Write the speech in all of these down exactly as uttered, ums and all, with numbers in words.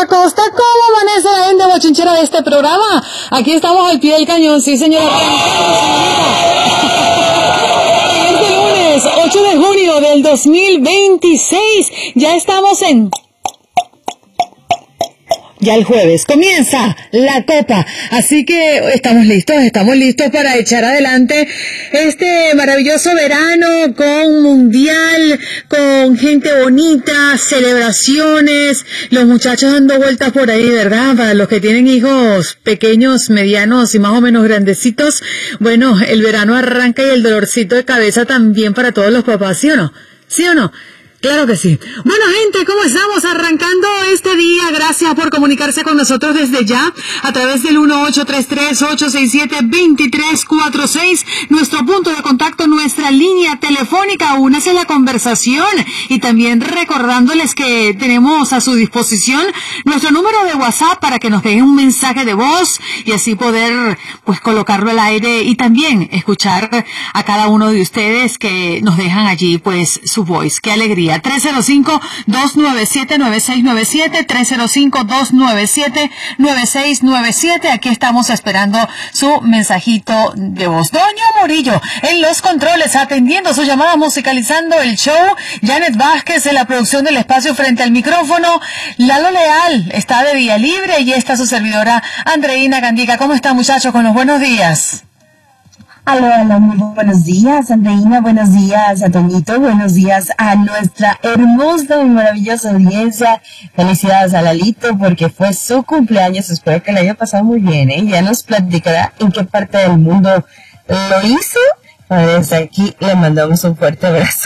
la costa. ¿Cómo amanece la gente bochinchera de este programa? Aquí estamos al pie del cañón, sí señora. Este lunes, ocho de junio del dos mil veintiséis, ya estamos en... Ya el jueves comienza la Copa, así que estamos listos, estamos listos para echar adelante este maravilloso verano con mundial, con gente bonita, celebraciones, los muchachos dando vueltas por ahí, ¿verdad? Para los que tienen hijos pequeños, medianos y más o menos grandecitos, bueno, el verano arranca y el dolorcito de cabeza también para todos los papás, ¿sí o no? ¿Sí o no? Claro que sí. Bueno, gente, ¿cómo estamos? Arrancando este día. Gracias por comunicarse con nosotros desde ya a través del uno ocho tres tres, ocho seis siete, dos tres cuatro seis. Nuestro punto de contacto, nuestra línea telefónica. Únase a la conversación. Y también recordándoles que tenemos a su disposición nuestro número de WhatsApp para que nos dejen un mensaje de voz y así poder, pues, colocarlo al aire y también escuchar a cada uno de ustedes que nos dejan allí, pues, su voice. ¡Qué alegría! tres cero cinco, dos nueve siete, nueve seis nueve siete, tres cero cinco, dos nueve siete, nueve seis nueve siete. Aquí estamos esperando su mensajito de voz. Doña Murillo, en los controles, atendiendo su llamada, musicalizando el show. Janet Vázquez en la producción del espacio frente al micrófono. Lalo Leal está de día libre y está su servidora Andreina Gandica. ¿Cómo están, muchachos? Con los buenos días. Aló, aló, muy buenos días, Andreina, buenos días a Toñito, buenos días a nuestra hermosa y maravillosa audiencia. Felicidades a Lalito porque fue su cumpleaños, espero que le haya pasado muy bien, ¿eh? Ya nos platicará en qué parte del mundo lo hizo. Desde aquí le mandamos un fuerte abrazo.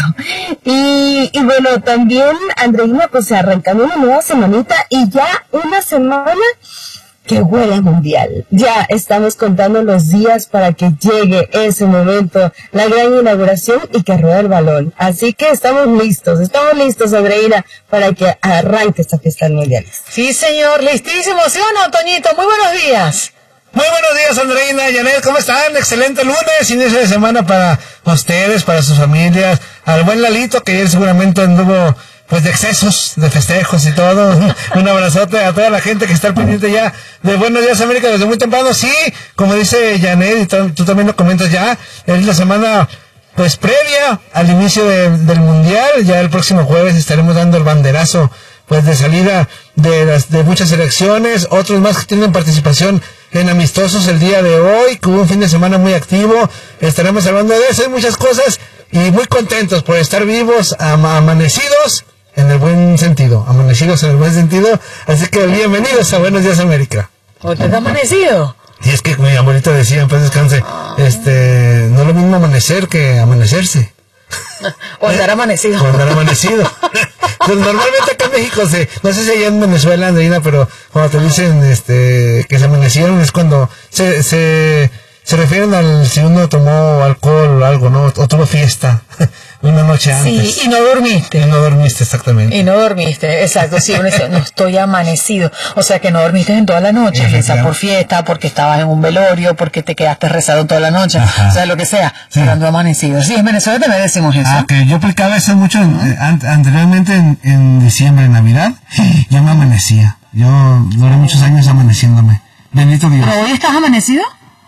Y, y bueno, también, Andreina, pues arrancando una nueva semanita y ya una semana que huele a mundial. Ya estamos contando los días para que llegue ese momento, la gran inauguración y que ruede el balón. Así que estamos listos, estamos listos, Andreina, para que arranque esta fiesta mundial. Sí, señor, listísimo, ¿sí o no, Toñito? Muy buenos días. Muy buenos días, Andreina, Janet, ¿cómo están? Excelente lunes, inicio de semana para ustedes, para sus familias, al buen Lalito, que él seguramente anduvo pues de excesos, de festejos y todo. Un abrazote a toda la gente que está al pendiente ya de Buenos Días América desde muy temprano. Sí, como dice Janet, y tú, tú también lo comentas ya, es la semana pues previa al inicio de, del Mundial. Ya el próximo jueves estaremos dando el banderazo pues de salida de las de muchas selecciones, otros más que tienen participación en amistosos el día de hoy, que hubo un fin de semana muy activo. Estaremos hablando de eso y muchas cosas, y muy contentos por estar vivos, am- amanecidos en el buen sentido, amanecidos en el buen sentido, así que bienvenidos a Buenos Días América. ¿O te has amanecido? Y es que mi abuelita decía, en paz descanse, este, no es lo mismo amanecer que amanecerse. O andar amanecido. O andar amanecido. Pues normalmente acá en México, se, no sé si allá en Venezuela, Andreina, pero cuando te dicen este que se amanecieron es cuando se, se, se refieren al si uno tomó alcohol o algo, ¿no? O tuvo fiesta una noche antes. Sí, y no dormiste. Y no dormiste, exactamente. Y no dormiste, exacto. Sí, uno dice, no estoy amanecido. O sea que no dormiste en toda la noche, quizá por fiesta, porque estabas en un velorio, porque te quedaste rezado toda la noche, ajá, o sea, lo que sea, sí, pero ando amanecido. Sí, en Venezuela también decimos eso. Ah, que yo aplicaba eso mucho en, eh, an- anteriormente en, en diciembre, en Navidad, yo me amanecía. Yo duré muchos años amaneciéndome. Bendito Dios. ¿Pero hoy estás amanecido?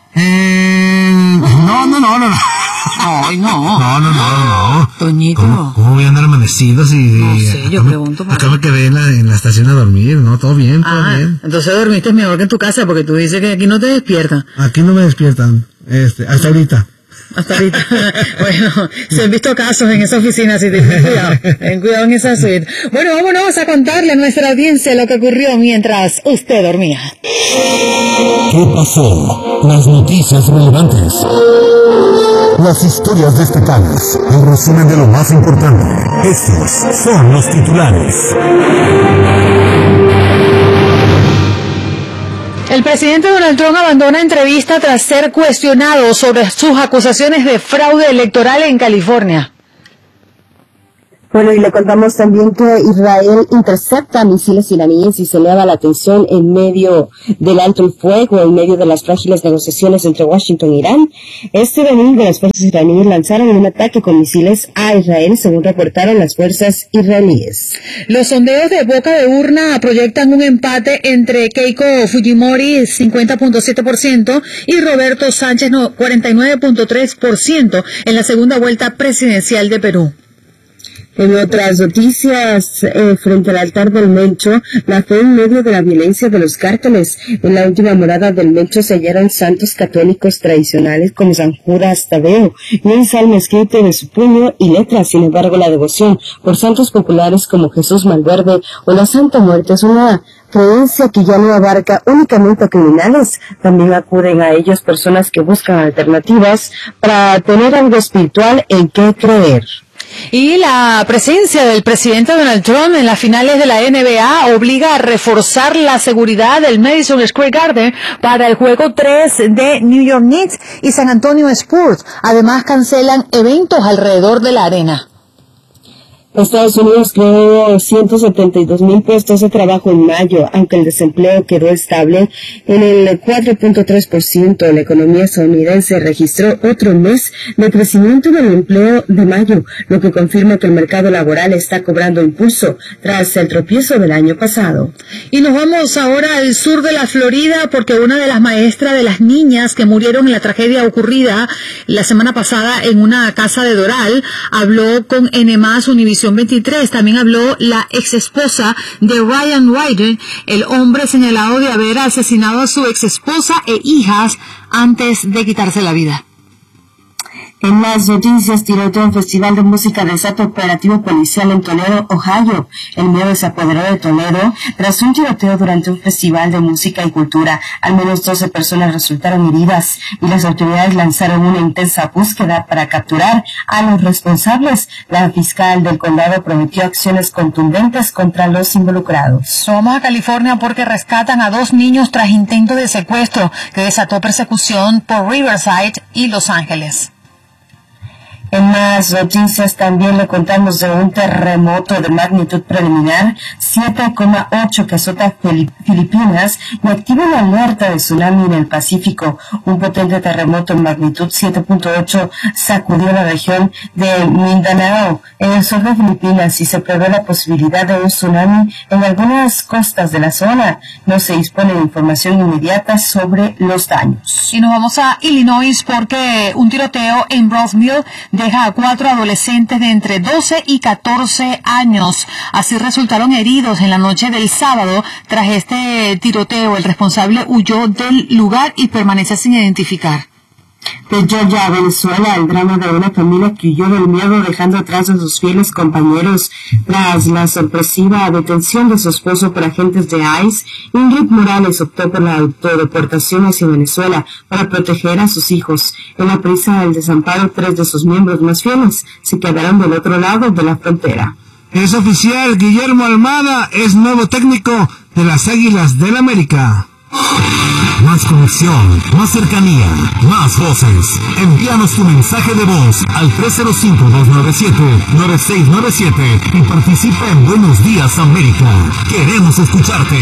Eh, no, no, no, no, no. Ay, no. No, no, no, no. Toñito. ¿Cómo, cómo voy a andar amanecido si... No sé, yo acá pregunto. Me, acá me quedé en la, en la estación a dormir, ¿no? Todo bien, todo ah, bien. Entonces dormiste mejor que en tu casa porque tú dices que aquí no te despiertan. Aquí no me despiertan, este, hasta ahorita. Hasta ahorita. Bueno, se han visto casos en esa oficina, así que ten cuidado, ten cuidado en esa suite. Bueno, vámonos a contarle a nuestra audiencia lo que ocurrió mientras usted dormía. ¿Qué pasó? Las noticias relevantes. Las historias destacadas. El resumen de lo más importante. Estos son los titulares. El presidente Donald Trump abandona entrevista tras ser cuestionado sobre sus acusaciones de fraude electoral en California. Bueno, y le contamos también que Israel intercepta misiles iraníes y se eleva la tensión en medio del alto el fuego, en medio de las frágiles negociaciones entre Washington e Irán. Este domingo las fuerzas iraníes lanzaron un ataque con misiles a Israel, según reportaron las fuerzas israelíes. Los sondeos de boca de urna proyectan un empate entre Keiko Fujimori, cincuenta punto siete por ciento, y Roberto Sánchez, cuarenta y nueve punto tres por ciento, en la segunda vuelta presidencial de Perú. En otras noticias, eh, frente al altar del Mencho, la fe en medio de la violencia de los cárteles. En la última morada del Mencho se hallaron santos católicos tradicionales como San Judas Tadeo y un salmo escrito de su puño y letra. Sin embargo, la devoción por santos populares como Jesús Malverde o la Santa Muerte es una creencia que ya no abarca únicamente a criminales. También acuden a ellos personas que buscan alternativas para tener algo espiritual en qué creer. Y la presencia del presidente Donald Trump en las finales de la N B A obliga a reforzar la seguridad del Madison Square Garden para el juego tres de New York Knicks y San Antonio Spurs. Además, cancelan eventos alrededor de la arena. Estados Unidos creó ciento setenta y dos mil puestos de trabajo en mayo, aunque el desempleo quedó estable en el cuatro punto tres por ciento. La economía estadounidense registró otro mes de crecimiento del empleo de mayo, lo que confirma que el mercado laboral está cobrando impulso tras el tropiezo del año pasado. Y nos vamos ahora al sur de la Florida, porque una de las maestras de las niñas que murieron en la tragedia ocurrida la semana pasada en una casa de Doral habló con N más Univisión veintitrés. También habló la ex esposa de Ryan Ryder, el hombre señalado de haber asesinado a su ex esposa e hijas antes de quitarse la vida. En las noticias, tiroteo en Festival de Música desata operativo policial en Toledo, Ohio. El miedo se apoderó de Toledo tras un tiroteo durante un festival de música y cultura. Al menos doce personas resultaron heridas y las autoridades lanzaron una intensa búsqueda para capturar a los responsables. La fiscal del condado prometió acciones contundentes contra los involucrados. Soma, California, porque rescatan a dos niños tras intento de secuestro que desató persecución por Riverside y Los Ángeles. En más noticias también le contamos de un terremoto de magnitud preliminar siete coma ocho que azota Filipinas y activa una alerta de tsunami en el Pacífico. Un potente terremoto en magnitud siete punto ocho sacudió la región de Mindanao en el sur de Filipinas y se prevé la posibilidad de un tsunami en algunas costas de la zona. No se dispone de información inmediata sobre los daños. Y nos vamos a Illinois porque un tiroteo en Rossville deja a cuatro adolescentes de entre doce y catorce años. Así resultaron heridos en la noche del sábado. Tras este tiroteo, el responsable huyó del lugar y permanece sin identificar. De Georgia a Venezuela, el drama de una familia que huyó del miedo dejando atrás a sus fieles compañeros. Tras la sorpresiva detención de su esposo por agentes de ICE, Ingrid Morales optó por la autodeportación hacia Venezuela para proteger a sus hijos. En la prisa del desamparo, tres de sus miembros más fieles se quedaron del otro lado de la frontera. Es oficial, Guillermo Almada es nuevo técnico de las Águilas del América. Más conexión, más cercanía, más voces. Envíanos tu mensaje de voz al tres cero cinco, dos nueve siete, nueve seis nueve siete y participa en Buenos Días América. Queremos escucharte.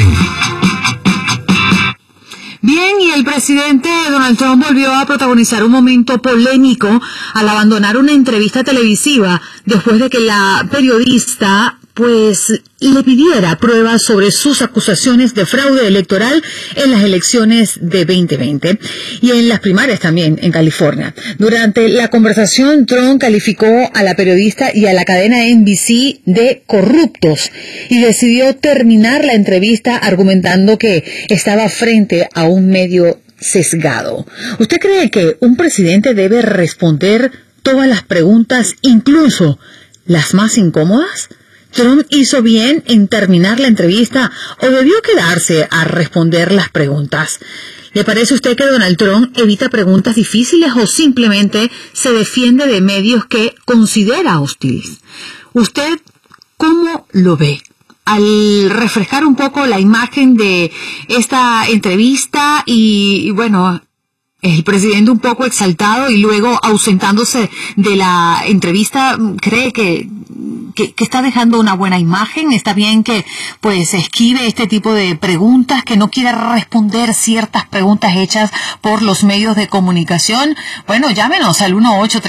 Bien, y el presidente Donald Trump volvió a protagonizar un momento polémico al abandonar una entrevista televisiva después de que la periodista pues le pidiera pruebas sobre sus acusaciones de fraude electoral en las elecciones de veinte veinte y en las primarias también en California. Durante la conversación, Trump calificó a la periodista y a la cadena N B C de corruptos y decidió terminar la entrevista argumentando que estaba frente a un medio sesgado. ¿Usted cree que un presidente debe responder todas las preguntas, incluso las más incómodas? ¿Trump hizo bien en terminar la entrevista o debió quedarse a responder las preguntas? ¿Le parece a usted que Donald Trump evita preguntas difíciles o simplemente se defiende de medios que considera hostiles? ¿Usted cómo lo ve? Al refrescar un poco la imagen de esta entrevista y, y bueno, el presidente un poco exaltado y luego ausentándose de la entrevista, ¿cree que que, que está dejando una buena imagen. Está bien que pues esquive este tipo de preguntas, que no quiera responder ciertas preguntas hechas por los medios de comunicación. Bueno, llámenos al uno ocho